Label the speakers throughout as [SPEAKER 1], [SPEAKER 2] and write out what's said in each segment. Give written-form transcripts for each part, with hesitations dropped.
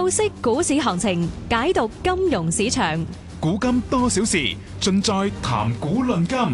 [SPEAKER 1] 透析股市行情，解讀金融市場。
[SPEAKER 2] 古今多少事，盡在談股論金。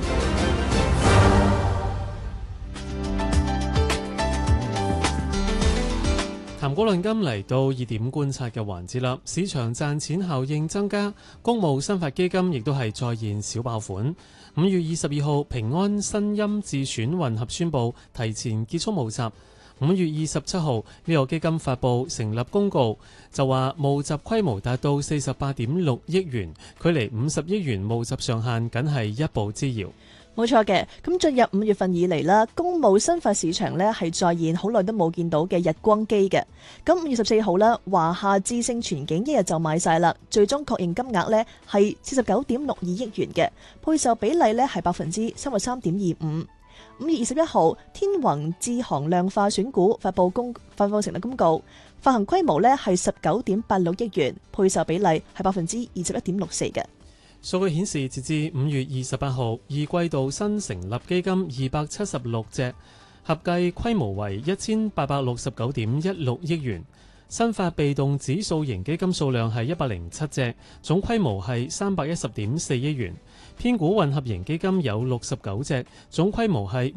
[SPEAKER 3] 談股論金嚟到熱點觀察嘅環節啦，市場賺錢效應增加，公募新發基金亦都係再現小爆款。5月22號，平安新音自選混合宣布提前結束募集。5月27號，呢個基金發布成立公告，就話募集規模達到48.6億元，距離50億元募集上限僅係一步之遙。
[SPEAKER 4] 冇錯嘅，咁進入5月份以嚟啦，公募新發市場呢係再現好耐都冇見到嘅日光機嘅。咁5月14號啦，華夏智勝全景一日就買晒啦，最終確認金額呢係49.62億元嘅，配售比例呢係33.25%。5月21號，天弘智行量化選股發布成立公告，發行規模呢係19.86億元，配售比例係21.64%嘅。
[SPEAKER 3] 數據顯示，截至5月28號，二季度新成立基金276隻，合計規模為1869.16億元。新發被動指數型基金數量係107隻，總規模係310.4億元。編股混合型基金有69隻，總規模係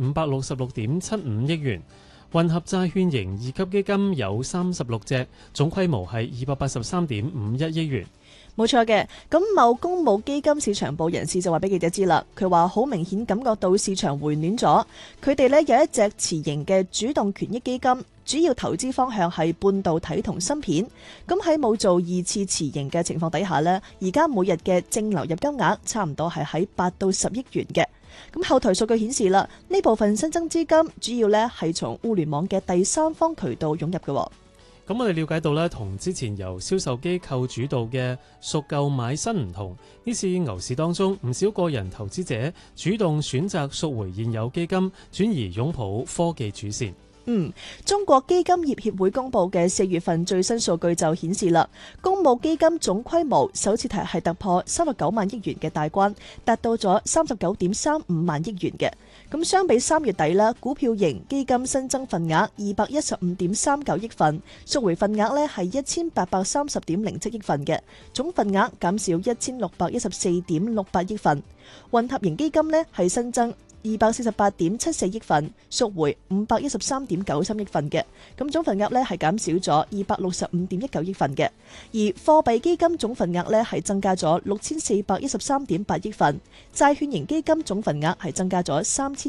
[SPEAKER 3] 566.75億元。混合債券型二級基金有36隻，總規模係283.51億元。
[SPEAKER 4] 冇錯嘅，咁某公募基金市場部人士就話俾記者知啦，佢話好明顯感覺到市場回暖咗，佢哋呢有一隻持盈嘅主動權益基金，主要投資方向係半導體同芯片，咁喺冇做二次持盈嘅情況底下呢，而家每日嘅淨流入金額差唔多係喺8到10億元嘅。咁後台數據顯示啦，呢部分新增資金主要呢係從互聯網嘅第三方渠道湧入嘅。
[SPEAKER 3] 咁我哋了解到咧，同之前由銷售機構主導嘅贖購買新唔同，呢次牛市當中，唔少個人投資者主動選擇贖回現有基金，轉而擁抱科技主線。
[SPEAKER 4] 中國基金業協會公布嘅4月份最新數據就顯示啦，公募基金總規模首次係突破39萬億元嘅大關，達到咗39.35萬億元嘅。咁相比3月底啦，股票型基金新增份額215.39億份，贖回份額呢係1830.07億份嘅，總份額減少1614.68億份。混合型基金呢係新增248.74億份，贖回513.93億份嘅，咁總份額呢係減少咗265.19億份嘅。而貨幣基金總份額呢係增加咗6413.8億份，債券型基金總份額係增加咗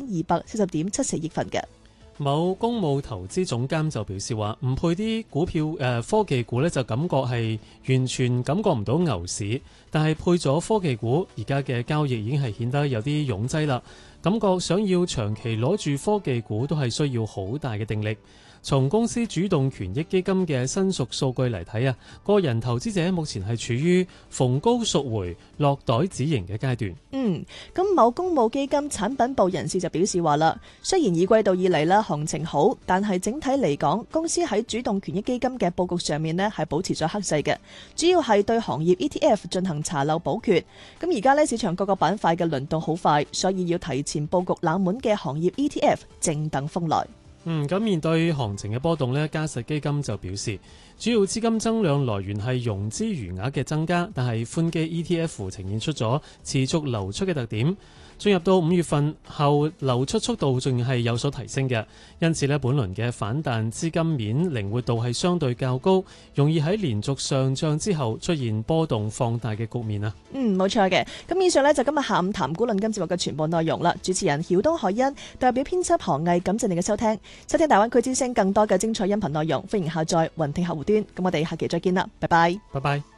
[SPEAKER 4] 3240.74億份嘅。
[SPEAKER 3] 某公募投資總監就表示話，唔配啲股票科技股呢就感覺係完全感覺唔到牛市，但係配咗科技股，而家嘅交易已經係顯得有啲擁擠啦。感覺想要長期攞住科技股都係需要好大嘅定力。從公司主動權益基金嘅申贖數據嚟睇啊，個人投資者目前係處於逢高贖回落袋止盈嘅階段。
[SPEAKER 4] 咁某公募基金產品部人士就表示話啦，雖然二季度以嚟行情好，但係整體嚟講，公司喺主動權益基金嘅佈局上面係保持咗克制嘅，主要係對行業 ETF 進行查漏補缺。咁而家市場各個板塊嘅輪動好快，所以要提前佈局冷門嘅行業 ETF，靜等風來。
[SPEAKER 3] 咁面對行情嘅波動呢，嘉實基金就表示，主要資金增量來源係融資餘額嘅增加，但係寬基 ETF 呈現出咗持續流出嘅特點。進入到5月份後，流出速度仲係有所提升嘅，因此呢，本輪嘅反彈資金面靈活度係相對較高，容易喺連續上漲之後出現波動放大嘅局面啊。
[SPEAKER 4] 冇錯嘅。咁以上呢，就今日下午談股論金節目嘅全部內容啦。主持人曉東海欣，代表編輯何毅，感謝你嘅收聽。收聽大灣區之聲更多嘅精彩音頻內容，歡迎下載雲聽客戶端。咁我哋下期再見啦，拜拜。
[SPEAKER 3] 拜拜。